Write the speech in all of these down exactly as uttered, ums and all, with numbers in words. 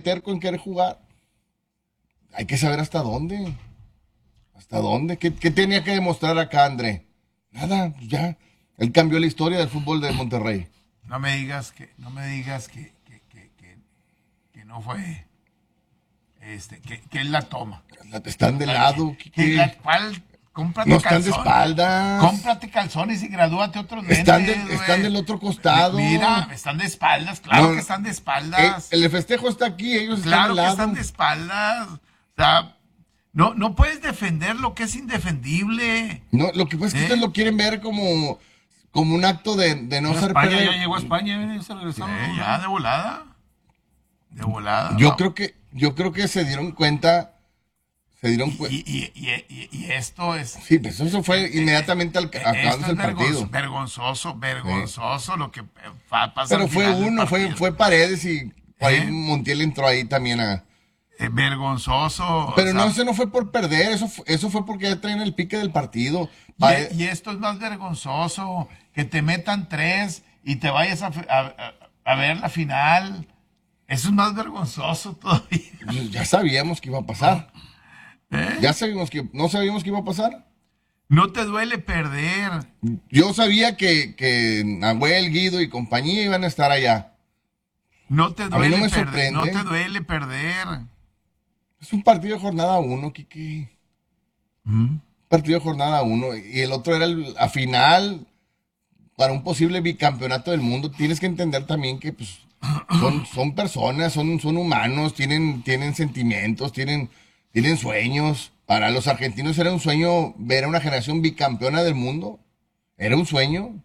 terco en querer jugar. Hay que saber hasta dónde. ¿Hasta dónde? ¿Qué, qué tenía que demostrar acá, André? Nada, ya. Él cambió la historia del fútbol de Monterrey. No me digas que, no me digas que, que, que, que, que no fue, este, que, que él la toma. Están de lado. Que, que la, ¿cuál? Cómprate no están calzones. de espaldas. Cómprate calzones y gradúate otros nenes. Están, de, están del otro costado. Mira, están de espaldas, claro no, que están de espaldas. El, el festejo está aquí, ellos claro están de lado. Claro que están de espaldas. O sea, no, no puedes defender lo que es indefendible. No, lo que pasa es que ¿Eh? ustedes lo quieren ver como, como un acto de, de no ser España ya llegó a España, ya se regresó. Sí, ya de volada. De volada. Yo no. creo que, yo creo que se dieron cuenta. Se dieron cuenta. Y, y, y, y, y esto es. Sí, pues eso fue eh, inmediatamente al acabándose el partido. Vergonzoso, vergonzoso sí. lo que pasa. Pero fue uno, fue, fue Paredes y por ahí ¿Eh? Montiel entró ahí también a. Eh, vergonzoso. Pero o sea, no, eso no fue por perder, eso, eso fue porque ya traen el pique del partido. Y, y esto es más vergonzoso, que te metan tres y te vayas a, a, a ver la final. Eso es más vergonzoso todavía. Ya sabíamos que iba a pasar. ¿Eh? Ya sabíamos que, ¿no sabíamos que iba a pasar? No te duele perder. Yo sabía que, que Nahuel, Guido y compañía iban a estar allá. No te duele no me perder. sorprende. No te duele perder. Es un partido de jornada uno, Kiki. ¿Mm? Partido de jornada uno. Y el otro era el, a final para un posible bicampeonato del mundo. Tienes que entender también que pues, son, son personas, son, son humanos, tienen, tienen sentimientos, tienen, tienen sueños. Para los argentinos era un sueño ver a una generación bicampeona del mundo. Era un sueño.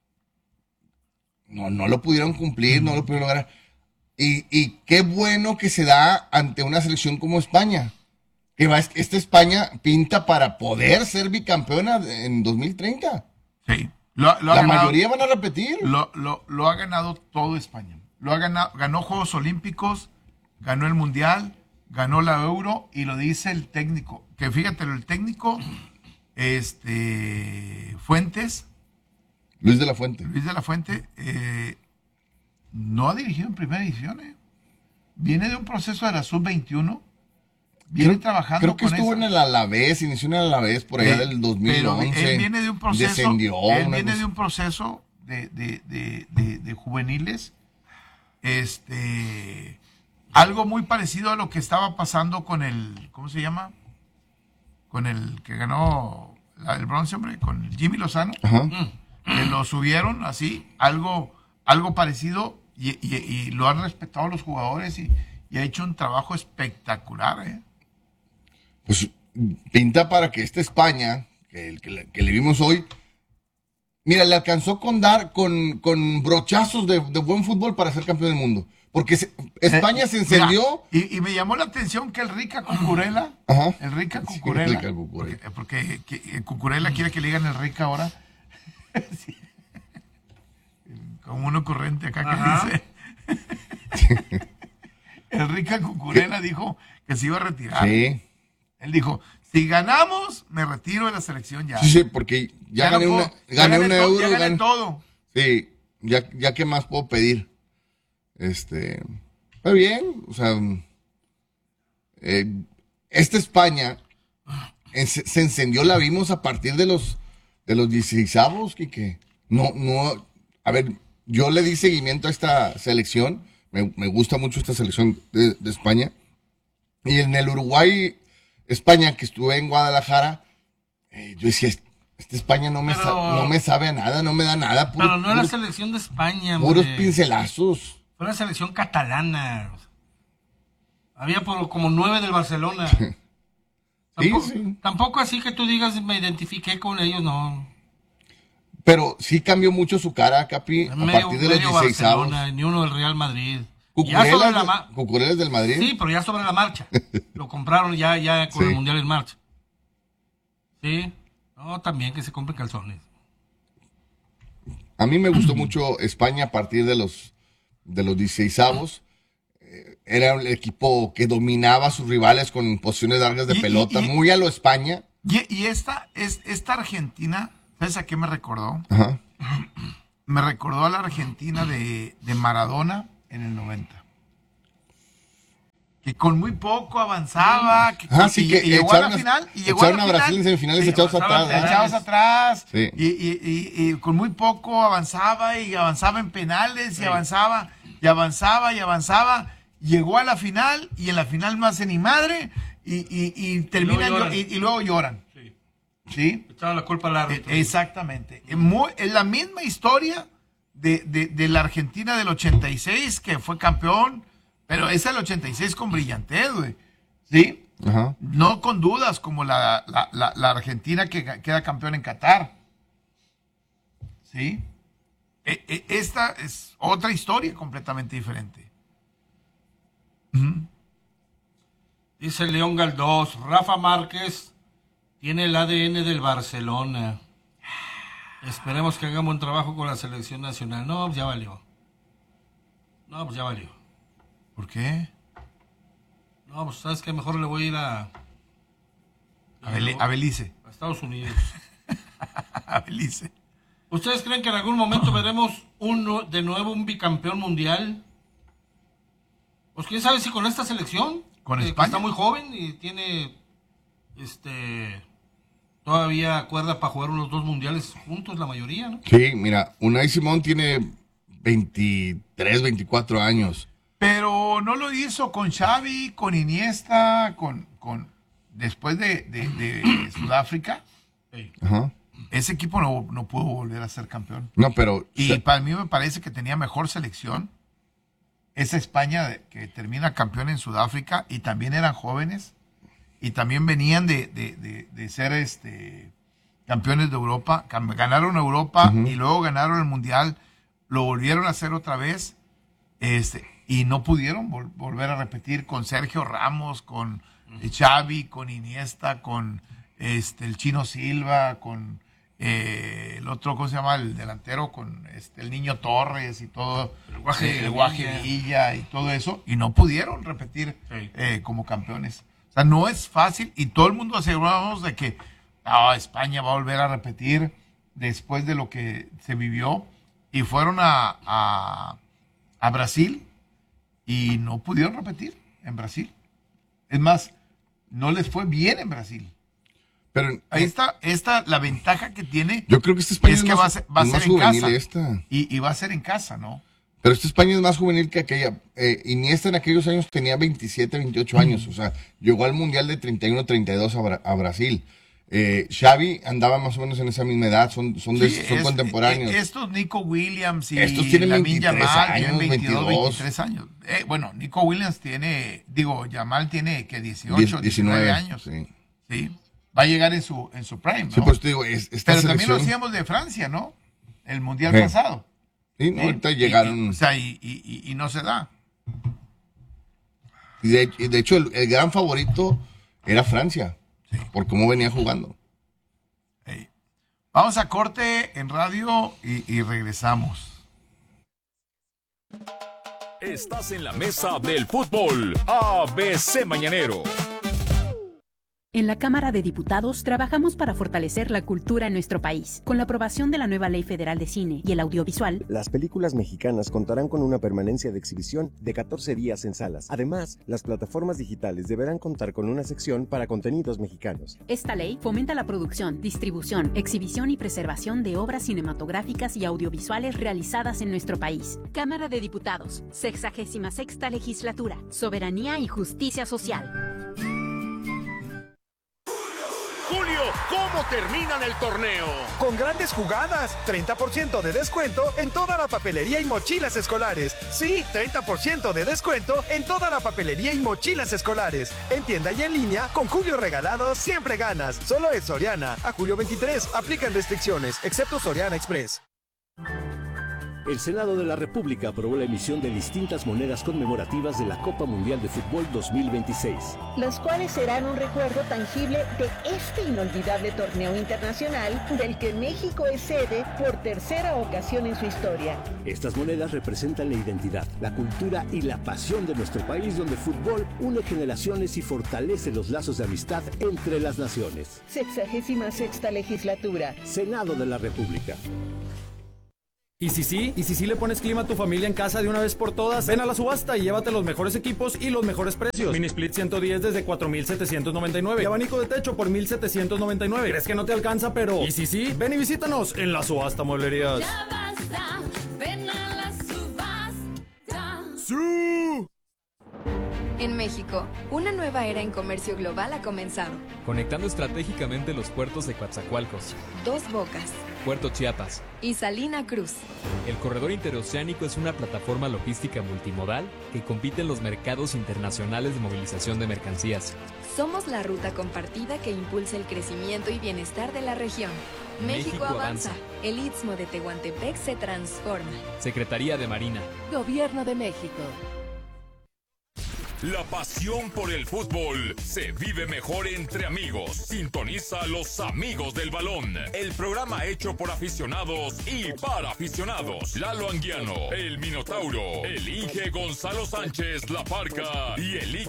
No, no lo pudieron cumplir, no lo pudieron lograr. Y, y qué bueno que se da ante una selección como España. Que va, esta España pinta para poder ser bicampeona en dos mil treinta. Sí. Lo, lo La ganado, mayoría van a repetir. Lo, lo, lo ha ganado todo España. Lo ha ganado, ganó Juegos Olímpicos, ganó el Mundial, ganó la Euro y lo dice el técnico. Que fíjate, el técnico, este, Fuentes. Luis de la Fuente. Luis de la Fuente, eh, no ha dirigido en primera división. Eh. Viene de un proceso de la sub veintiuno. Viene creo, trabajando creo que con estuvo esa. en el Alavés, inició en el Alavés por allá eh, del dos mil once. Pero él viene de un proceso. Descendió. Él viene de un proceso de, de, de, de, de juveniles. Este. Algo muy parecido a lo que estaba pasando con el. ¿Cómo se llama? Con el que ganó la, el bronce, hombre, con el Jimmy Lozano. Ajá. Que lo subieron así, algo, algo parecido, y, y, y lo han respetado los jugadores y, y ha hecho un trabajo espectacular, ¿eh? Pues pinta para que esta España, que, que, que le vimos hoy, mira, le alcanzó con dar, con, con brochazos de, de buen fútbol para ser campeón del mundo. Porque se, España eh, se encendió. Mira, y, y me llamó la atención que el Rica Cucurella, Ajá. el Rica Cucurella, sí, Cucurella. porque, porque que, Cucurella quiere que le digan el Rica ahora. Sí. Como un ocurrente acá Ajá. que dice. El Rica Cucurella dijo que se iba a retirar. Sí. Él dijo, si ganamos, me retiro de la selección ya. Sí, sí, porque ya, ya gané, no puedo, una, ya gané gané un to, euro. Ya gané gané, todo. Sí, ya, ya qué más puedo pedir. Este, está bien, o sea, eh, esta España en, se, se encendió, la vimos a partir de los de los dieciseisavos, que no, no, a ver, yo le di seguimiento a esta selección, me, me gusta mucho esta selección de, de España, y en el Uruguay, España, que estuve en Guadalajara, eh, yo decía, esta España no me, pero, sa- no me sabe a nada, no me da nada. Puro, pero no era la selección de España, puros hombre. pincelazos. Fue una selección catalana. Había por, como nueve del Barcelona. Tampoco, sí, sí. tampoco así que tú digas, me identifiqué con ellos, no. Pero sí cambió mucho su cara, Capi, a medio, partir de los dieciseisavos. Ni uno del Real Madrid. Cucurelas ma- de, del Madrid. Sí, pero ya sobre la marcha. Lo compraron ya, ya con sí. el Mundial en marcha. Sí. No, también que se compren calzones. A mí me gustó mucho España a partir de los de los dieciseisavos. Eh, era el equipo que dominaba a sus rivales con posiciones largas de y, pelota, y, y, muy a lo España. Y, y esta, es, esta Argentina, ¿sabes a qué me recordó? Ajá. Me recordó a la Argentina de, de Maradona en el noventa. Y con muy poco avanzaba. Que, Ah, sí, y, que y llegó a la echaron a- final. Y llegó a echaron la a final. Brasil en semifinales Sí, echados avanzaban atrás. ¿eh? echados atrás. Sí. Y, y- y- y con muy poco avanzaba y avanzaba en penales y Sí. avanzaba y avanzaba y avanzaba. Llegó a la final y en la final no hace ni madre y, y, y terminan luego lloran. y, y luego lloran. Sí. ¿Sí? Echaron la culpa al árbitro. Eh, Exactamente. Es muy- es la misma historia de, de- de la Argentina del ochenta y seis, que fue campeón, pero es el ochenta y seis con brillantez, güey. ¿Sí? Ajá. No con dudas, como la, la- la- la Argentina que ga- queda campeón en Qatar. ¿Sí? E- e- esta es otra historia completamente diferente. Dice León Galdós, Rafa Márquez tiene el A D N del Barcelona. Esperemos que haga buen trabajo con la selección nacional. No, pues ya valió. No, pues ya valió. ¿Por qué? No, pues sabes que mejor le voy a ir a, A, Beli- a Belice. a Estados Unidos. A Belice. ¿Ustedes creen que en algún momento veremos un, nu- de nuevo un bicampeón mundial? Pues quién sabe si con esta selección, ¿Con eh, que España? está muy joven y tiene este todavía cuerda para jugar unos dos mundiales juntos, la mayoría, ¿no? Sí, mira, Unai Simón tiene veintitrés, veinticuatro años. Pero no lo hizo con Xavi, con Iniesta, con, con después de, de- de Sudáfrica. Sí. Ajá. Ese equipo no, no pudo volver a ser campeón. No, pero Y o sea, para mí me parece que tenía mejor selección. Esa España de- que termina campeón en Sudáfrica y también eran jóvenes y también venían de, de- de- de ser este campeones de Europa. Cam- Ganaron Europa y luego ganaron el Mundial. Lo volvieron a hacer otra vez. Este, y no pudieron vol- volver a repetir con Sergio Ramos, con Xavi, con Iniesta, con este el Chino Silva, con eh, el otro, ¿cómo se llama? El delantero, con este el Niño Torres y todo, El Guaje eh, el Guaje Villa. Villa y todo eso, y no pudieron repetir Sí. eh, como campeones. O sea, no es fácil, y todo el mundo asegurábamos de que ah, España va a volver a repetir después de lo que se vivió, y fueron a, a, a Brasil y no pudieron repetir en Brasil. Es más, no les fue bien en Brasil. pero Ahí está, esta, la ventaja que tiene yo creo que esta España es es, que más, va a ser, va a es ser más en juvenil casa. esta. Y, y va a ser en casa, ¿no? Pero esta España es más juvenil que aquella. Eh, Iniesta en aquellos años tenía veintisiete, veintiocho años. O sea, llegó al Mundial de treinta y uno, treinta y dos a, Bra- a Brasil. Eh, Xavi andaba más o menos en esa misma edad. Son, son, de- Sí, son es- contemporáneos. eh, Estos Nico Williams y Estos tienen Lamine veintitrés Yamal años, tienen veintidós, veintidós. veintitrés años. Eh, bueno, Nico Williams tiene, digo, Yamal tiene que dieciocho, Diez- diecinueve años. Sí, Sí. Va a llegar en su, en su prime, ¿no? sí, pues te digo, es, esta Pero también lo selección- hacíamos de Francia, ¿no? El mundial Sí. pasado. Sí, no, ¿sí? ahorita Y- llegaron. y- o sea, y, y- y- y no se da. Y de, y de hecho, el, el gran favorito era Francia. Por cómo venía jugando. Ey. Vamos a corte en radio y, y regresamos. Estás en la mesa del fútbol. A B C Mañanero. En la Cámara de Diputados trabajamos para fortalecer la cultura en nuestro país. Con la aprobación de la nueva Ley Federal de Cine y el Audiovisual, Las películas mexicanas contarán con una permanencia de exhibición de catorce días en salas. Además, las plataformas digitales deberán contar con una sección para contenidos mexicanos. esta ley fomenta la producción, distribución, exhibición y preservación de obras cinematográficas y audiovisuales realizadas en nuestro país. Cámara de Diputados, sexagésima sexta legislatura, soberanía y justicia social. Julio, ¿cómo terminan el torneo? Con grandes jugadas, treinta por ciento de descuento en toda la papelería y mochilas escolares. Sí, treinta por ciento de descuento en toda la papelería y mochilas escolares. En tienda y en línea, con Julio regalado, siempre ganas. Solo es Soriana. A julio veintitrés, aplican restricciones, excepto Soriana Express. El Senado de la República aprobó la emisión de distintas monedas conmemorativas de la Copa Mundial de Fútbol dos mil veintiséis. Las cuales serán un recuerdo tangible de este inolvidable torneo internacional del que México es sede por tercera ocasión en su historia. Estas monedas representan la identidad, la cultura y la pasión de nuestro país, donde el fútbol une generaciones y fortalece los lazos de amistad entre las naciones. Sexagésima sexta legislatura. Senado de la República. Y si sí, y si sí le pones clima a tu familia en casa de una vez por todas, ven a la subasta y llévate los mejores equipos y los mejores precios. Mini Split ciento diez desde cuatro mil setecientos noventa y nueve y abanico de techo por mil setecientos noventa y nueve. ¿Crees que no te alcanza? Pero y si sí, ven y visítanos en la subasta Mueblerías. Ya basta, ven a la subasta. ¡Sí! En México, una nueva era en comercio global ha comenzado. Conectando estratégicamente los puertos de Coatzacoalcos, Dos Bocas Puerto Chiapas y Salina Cruz. El corredor interoceánico es una plataforma logística multimodal que compite en los mercados internacionales de movilización de mercancías. Somos la ruta compartida que impulsa el crecimiento y bienestar de la región. México, México avanza. avanza. El Istmo de Tehuantepec se transforma. Secretaría de Marina. Gobierno de México. La pasión por el fútbol se vive mejor entre amigos. Sintoniza a Los Amigos del Balón, el programa hecho por aficionados y para aficionados. Lalo Anguiano, el Minotauro, el Inge Gonzalo Sánchez La Parca y el Iker